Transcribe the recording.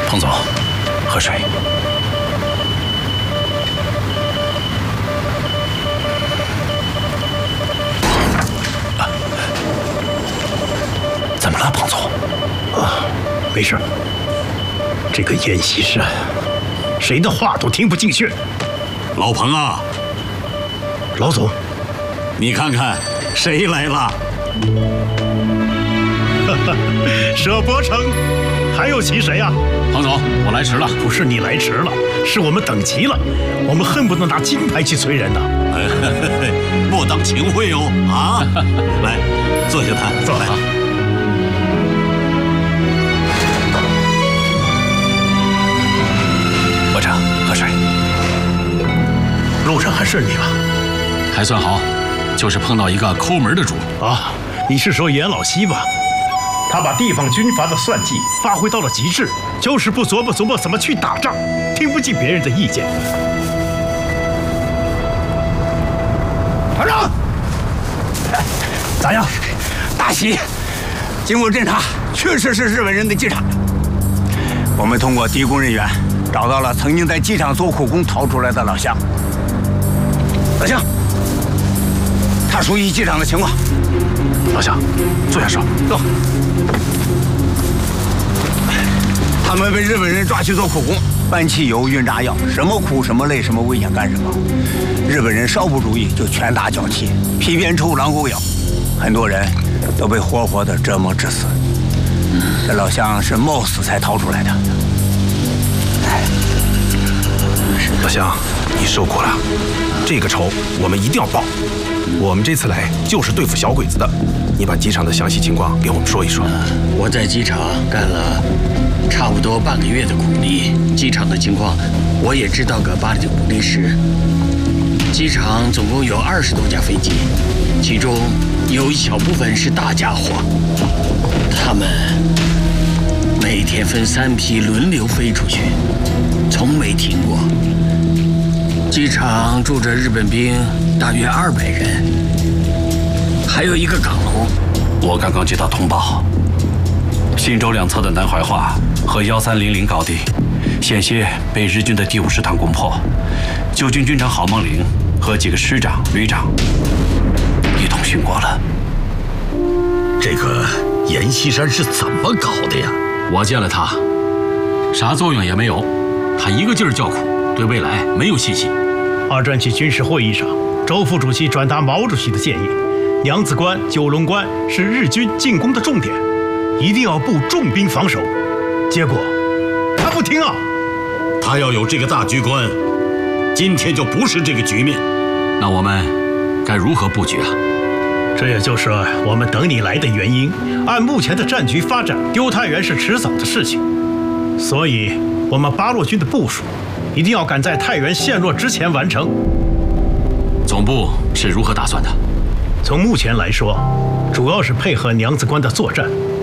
彭总，喝水。怎么了，彭总？ 没事。这个阎锡山，谁的话都听不进去。 老彭啊， 老总， 你看看谁来了？ 舍伯成，还有其谁啊？ 彭总，我来迟了。 不是你来迟了，是我们等急了，我们恨不得拿金牌去催人呢。 莫当情会哦啊！来，坐下谈。 坐来。 伯成，喝水。 路上还顺利吧？ 还算好，就是碰到一个抠门的主。 啊，你是说阎老西吧？他把地方军阀的算计发挥到了极致，就是不琢磨怎么去打仗，听不进别人的意见。 团长， 咋样？ 大喜！经过侦查，确实是日本人的机场。我们通过地宫人员找到了曾经在机场做苦工逃出来的老乡。老乡，他熟悉机场的情况。 老乡，坐下说。 走。他们被日本人抓去做苦工，搬汽油、运炸药，什么苦什么累，什么危险干什么。日本人稍不注意就拳打脚踢，皮鞭抽，狼狗咬，很多人都被活活的折磨致死。这老乡是冒死才逃出来的。 老乡，你受苦了，这个仇我们一定要报。我们这次来就是对付小鬼子的，你把机场的详细情况给我们说一说。 我在机场干了差不多半个月的苦力，机场的情况我也知道个8、9不离10。机场总共有20多架飞机，其中有一小部分是大家伙，他们每天分3批轮流飞出去，从没停过。机场住着日本兵大约200人，还有一个港龙。 我刚刚接到通报，信州两侧的南怀化和1300高地险些被日军的第5师团攻破，旧军军长郝梦龄和几个师长、旅长一同殉国了。 这个阎锡山是怎么搞的呀？ 我见了他，啥作用也没有，他一个劲儿叫苦，对未来没有信心。 二战期军事会议上，周副主席转达毛主席的建议，娘子关、九龙关是日军进攻的重点，一定要布重兵防守。结果他不听啊！ 他要有这个大局观，今天就不是这个局面。 那我们该如何布局啊？ 这也就是我们等你来的原因。按目前的战局发展，丢太原是迟早的事情，所以我们八路军的部署一定要赶在太原陷落之前完成。 总部是如何打算的？ 从目前来说，主要是配合娘子关的作战，